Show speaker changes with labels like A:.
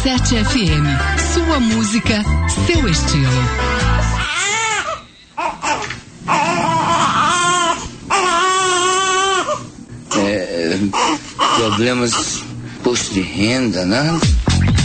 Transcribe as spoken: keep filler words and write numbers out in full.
A: sete F M. Sua música, seu estilo.
B: É, problemas, custo de renda, né?